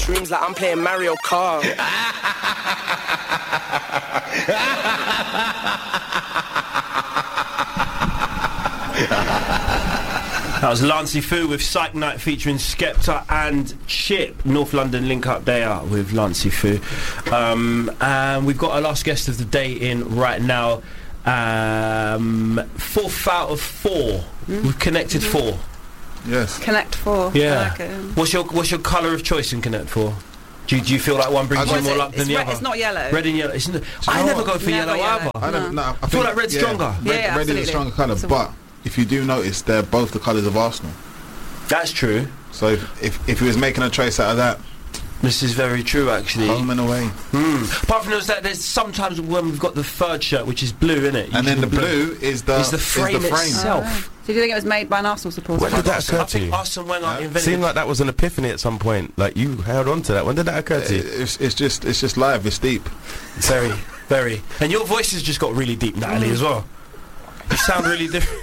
shrooms like I'm playing Mario Kart. That was Lancey Foo with Psych Night featuring Skepta and Chip. North London link up there with Lancey Foo. And we've got our last guest of the day in right now. 4th out of 4. We've connected 4. Yes. Connect 4. Yeah. Okay. What's your colour of choice in Connect 4? Do you feel like one brings you more luck than the other? It's not yellow. Red and yellow. I never go for yellow either. I feel like red's stronger. Red is a stronger colour, but if you do notice, they're both the colours of Arsenal. That's true. So if he was making a choice out of that, this is very true, actually. Home and away. Apart from that, there's sometimes when we've got the third shirt, which is blue, isn't it? And then the blue is the frame itself. So do you think it was made by an Arsenal supporter? When did that occur to you? Arsene Wenger invented. Seemed like that was an epiphany at some point. Like you held on to that. When did that occur to you? It's just live. It's deep. Very, very. And your voice has just got really deep, Natalie, as well. You sound really different.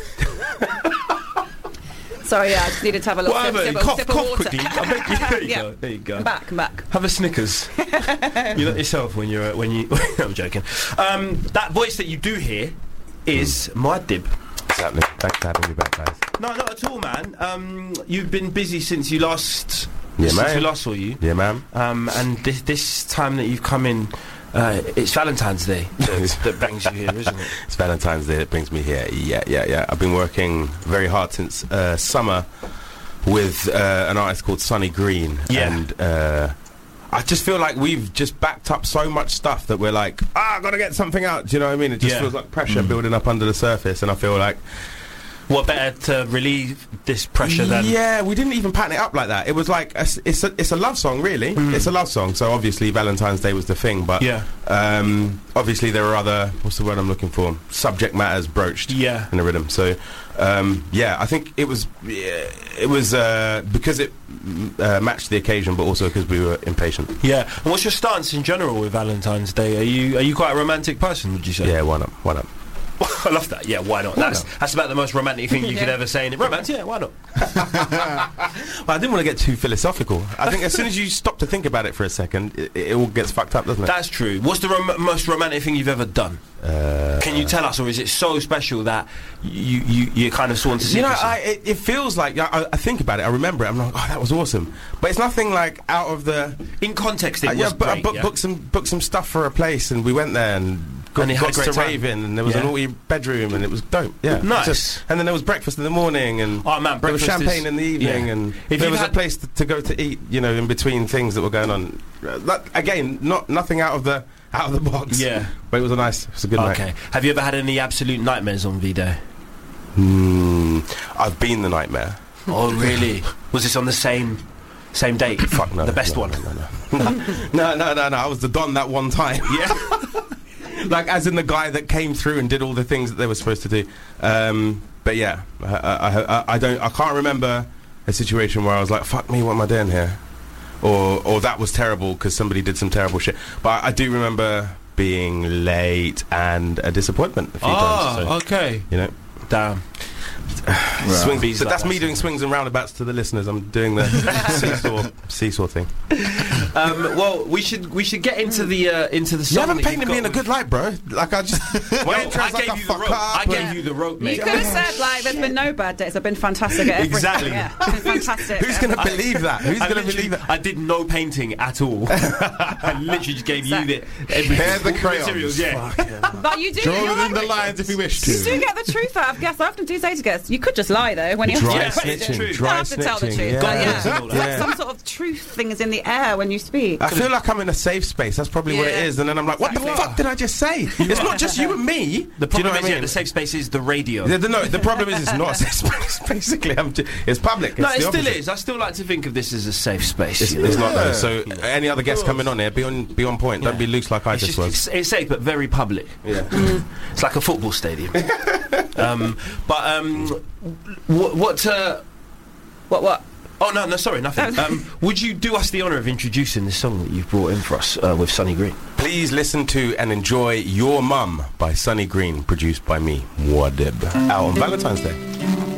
Sorry, yeah, I just needed to have a little sip of water. Quickly. I beg you. There you go. There you go. Come back. Have a Snickers. You look yourself when you're I'm joking. That voice that you do hear is Muad'Dib. Exactly. Thanks for having me back, guys. No, not at all, man. You've been busy since we last saw you. Yeah, man. And this time that you've come in, it's Valentine's Day that brings you here, isn't it? It's Valentine's Day that brings me here. Yeah. I've been working very hard since summer with an artist called Sonny Green. Yeah. And I just feel like we've just backed up so much stuff that we're like, I've got to get something out. Do you know what I mean? It just feels like pressure building up under the surface, and I feel like, what better to relieve this pressure than... Yeah, we didn't even pattern it up like that. It was like, it's a love song, really. It's a love song, so obviously Valentine's Day was the thing, but obviously there are other, what's the word I'm looking for, subject matters broached in the rhythm. So, I think it was because it matched the occasion, but also because we were impatient. Yeah. And what's your stance in general with Valentine's Day? Are you quite a romantic person, would you say? Yeah, why not? I love that. Yeah, why not? That's about the most romantic thing you could ever say in it. Romance, yeah, why not? Well, I didn't want to get too philosophical. I think as soon as you stop to think about it for a second, it all gets fucked up, doesn't it? That's true. What's the most romantic thing you've ever done? Can you tell us, or is it so special that you kind of sworn to secrecy? It feels like I think about it. I remember it. I'm like, oh, that was awesome. But it's nothing like out of the in context. It was great. I booked some stuff for a place, and we went there and got to Raven, and there was an naughty bedroom, and it was dope. Yeah, nice. And then there was breakfast in the morning, and there was champagne in the evening, and there was a place to go to eat. You know, in between things that were going on. Again, nothing out of the box. Yeah, but it was a good night. Okay. Have you ever had any absolute nightmares on V-Day? I've been the nightmare. Oh, really? Was this on the same date? Fuck no. The best one? No. I was the Don that one time. Yeah. Like, as in the guy that came through and did all the things that they were supposed to do. But yeah, I can't remember a situation where I was like, fuck me, what am I doing here? Or that was terrible because somebody did some terrible shit. But I do remember being late and a disappointment a few times. So, okay. You know? Damn. Swings, but that's me doing swings and roundabouts to the listeners. I'm doing the seesaw thing. Well, we should get into the song. You haven't painted me in a good light, bro. Like I gave you the rope, mate. You could have said like, "There's been no bad days. I've been fantastic at everything." Exactly. Yeah, it's been fantastic. Who's going to believe that? Who's going to believe that? I did no painting at all. I literally just gave you the crayons. Yeah. But you do. Draw in the lines if you wish to. You do get the truth out of guests. I often do say to guests, you could just lie though when you have to tell the truth. Yeah. It's like some sort of truth thing is in the air when you speak. I feel like I'm in a safe space. That's probably what it is. And then I'm like, what the fuck did I just say? It's not just you and me. The problem is, the safe space is the radio. The problem is it's not a safe space. Basically, it's public. No, it still is. I still like to think of this as a safe space. It's not though. So any other guests coming on here, be on point. Don't be loose like I just was. It's safe but very public. Yeah. It's like a football stadium. What? Oh, no, sorry, nothing. Would you do us the honour of introducing this song that you've brought in for us with Sonny Green? Please listen to and enjoy Your Mum by Sonny Green, produced by me, Muad'Dib, out on Valentine's Day.